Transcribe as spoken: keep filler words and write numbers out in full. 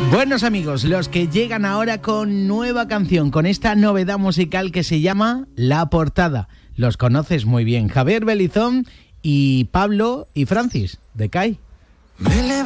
Buenos amigos, los que llegan ahora con nueva canción, con esta novedad musical que se llama La Portada. Los conoces muy bien, Javier Belizón y Pablo y Francis, de C A I.